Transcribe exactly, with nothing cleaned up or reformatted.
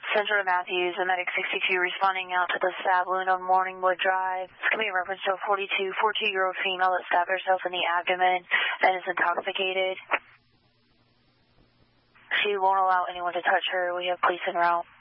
Central Matthews, a medic sixty-two responding out to the stab wound on Morningwood Drive. It's going to be in reference to a forty-two, forty-two-year-old female that stabbed herself in the abdomen and is intoxicated. She won't allow anyone to touch her. We have police en route.